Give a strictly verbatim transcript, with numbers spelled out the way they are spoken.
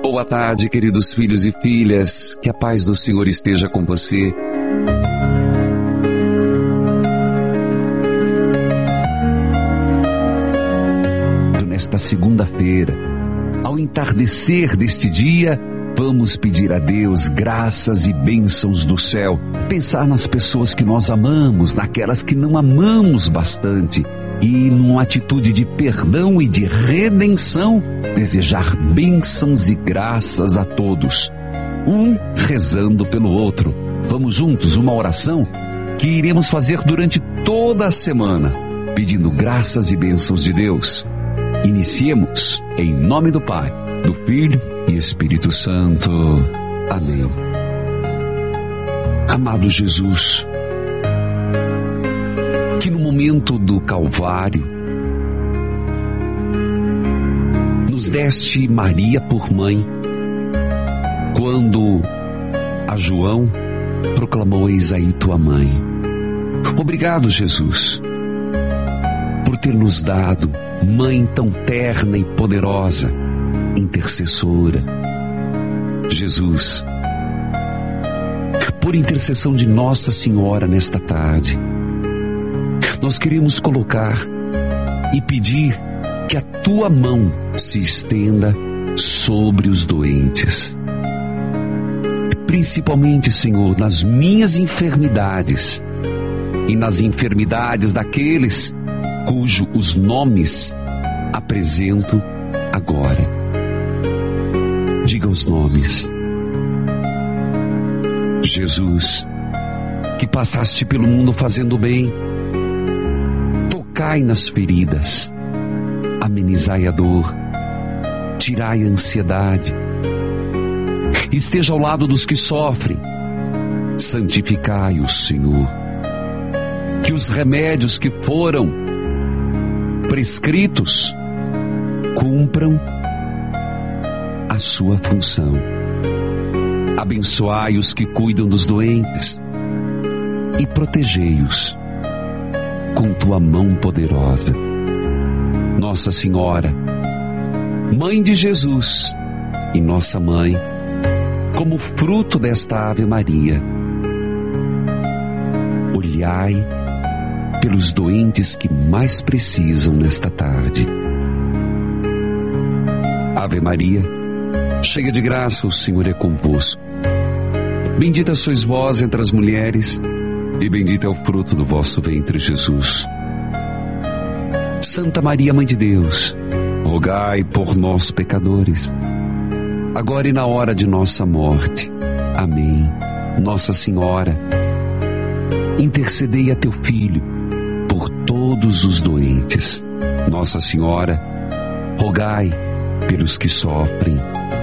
Boa tarde, queridos filhos e filhas, que a paz do Senhor esteja com você. Nesta segunda-feira, ao entardecer deste dia, vamos pedir a Deus graças e bênçãos do céu, pensar nas pessoas que nós amamos, naquelas que não amamos bastante, e numa atitude de perdão e de redenção, desejar bênçãos e graças a todos, um rezando pelo outro. Vamos juntos, uma oração que iremos fazer durante toda a semana, pedindo graças e bênçãos de Deus. Iniciemos em nome do Pai, do Filho e Espírito Santo. Amém. Amado Jesus, que no momento do Calvário nos deste Maria por mãe, quando a João proclamou: eis aí tua mãe. Obrigado, Jesus, por ter nos dado mãe tão terna e poderosa, intercessora. Jesus, por intercessão de Nossa Senhora nesta tarde, nós queremos colocar e pedir que a tua mão se estenda sobre os doentes. Principalmente, Senhor, nas minhas enfermidades e nas enfermidades daqueles cujo os nomes apresento agora. Diga os nomes. Jesus, que passaste pelo mundo fazendo bem, tocai nas feridas, amenizai a dor, tirai a ansiedade, esteja ao lado dos que sofrem, santificai-os, Senhor, que os remédios que foram prescritos cumpram a sua função. Abençoai os que cuidam dos doentes e protegei-os com tua mão poderosa. Nossa Senhora, Mãe de Jesus e nossa Mãe, como fruto desta Ave Maria, olhai pelos doentes que mais precisam nesta tarde. Ave Maria, cheia de graça, o Senhor é convosco. Bendita sois vós entre as mulheres, e bendito é o fruto do vosso ventre, Jesus. Santa Maria, Mãe de Deus, rogai por nós, pecadores, agora e na hora de nossa morte. Amém. Nossa Senhora, intercedei a teu Filho por todos os doentes. Nossa Senhora, rogai pelos que sofrem.